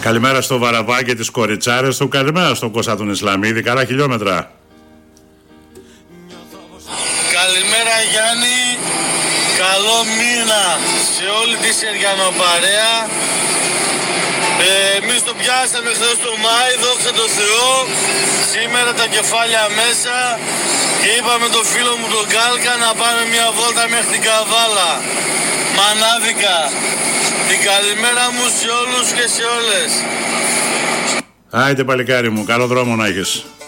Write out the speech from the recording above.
Καλημέρα στο Βαραβά και τις κοριτσάρες του. Καλημέρα στον Κώστα τον Ισλαμίδη. Καλά χιλιόμετρα. Καλημέρα Γιάννη. Καλό μήνα σε όλη τη Σεριανοπαρέα. Εμείς το πιάσαμε χθες το Μάη, δόξα τω Θεώ. Σήμερα τα κεφάλια μέσα. Και είπαμε το φίλο μου τον Κάλκα να πάμε μια βόλτα μέχρι την Καβάλα. Μανάδικα. Την καλημέρα μου σε όλους και σε όλες. Άιτε παλικάρι μου, καλό δρόμο να έχεις.